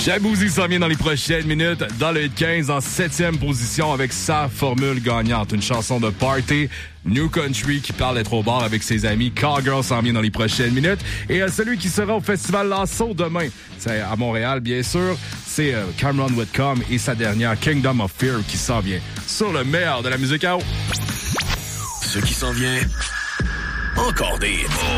Jabouzi s'en vient dans les prochaines minutes. Dans le hit 15, en 7e position avec sa formule gagnante. Une chanson de party, New Country, qui parle d'être au bar avec ses amis. Cowgirl s'en vient dans les prochaines minutes. Et celui qui sera au Festival Lasso demain, c'est à Montréal, bien sûr. C'est Cameron Whitcomb et sa dernière Kingdom of Fear qui s'en vient sur le meilleur de la musique à eau. Ce qui s'en vient, encore des hits.